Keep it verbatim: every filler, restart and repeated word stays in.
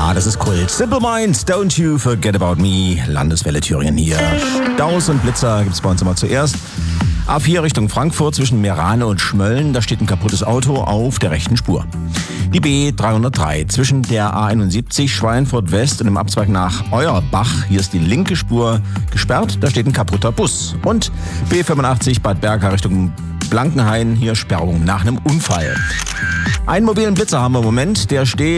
Ja, das ist Kult. Simple Minds, Don't You Forget About Me. Landeswelle Thüringen hier. Staus und Blitzer gibt's bei uns immer zuerst. A vier Richtung Frankfurt zwischen Meerane und Schmölln. Da steht ein kaputtes Auto auf der rechten Spur. Die B dreihundertdrei zwischen der A einundsiebzig Schweinfurt West und dem Abzweig nach Euerbach. Hier ist die linke Spur gesperrt. Da steht ein kaputter Bus. Und B fünfundachtzig Bad Berka Richtung Blankenhain. Hier Sperrung nach einem Unfall. Einen mobilen Blitzer haben wir im Moment. Der steht